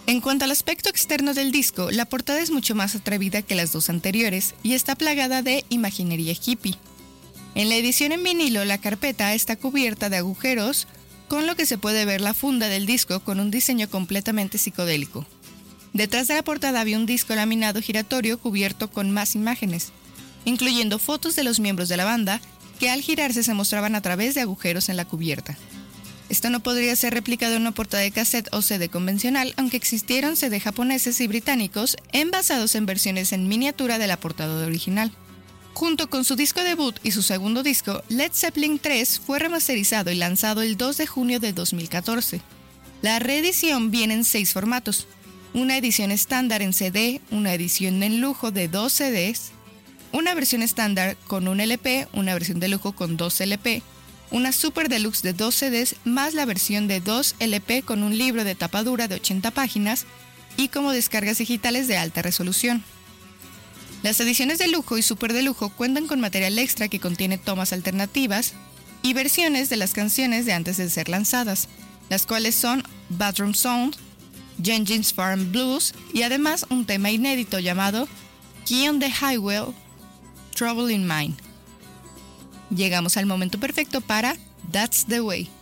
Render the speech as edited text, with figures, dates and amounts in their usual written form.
En cuanto al aspecto externo del disco, la portada es mucho más atrevida que las dos anteriores y está plagada de imaginería hippie. En la edición en vinilo, la carpeta está cubierta de agujeros, con lo que se puede ver la funda del disco con un diseño completamente psicodélico. Detrás de la portada había un disco laminado giratorio cubierto con más imágenes, incluyendo fotos de los miembros de la banda, que al girarse se mostraban a través de agujeros en la cubierta. Esto no podría ser replicado en una portada de cassette o CD convencional, aunque existieron CD japoneses y británicos envasados en versiones en miniatura de la portada original. Junto con su disco debut y su segundo disco, Led Zeppelin 3 fue remasterizado y lanzado el 2 de junio de 2014. La reedición viene en 6 formatos: una edición estándar en CD, una edición en lujo de 2 CDs, una versión estándar con un LP, una versión de lujo con 2 LP, una Super Deluxe de 2 CDs más la versión de 2 LP con un libro de tapa dura de 80 páginas y como descargas digitales de alta resolución. Las ediciones de lujo y super de lujo cuentan con material extra que contiene tomas alternativas y versiones de las canciones de antes de ser lanzadas, las cuales son Bathroom Sound, Gengis Farm Blues y además un tema inédito llamado Key on the Highway, Trouble in Mind. Llegamos al momento perfecto para That's the Way.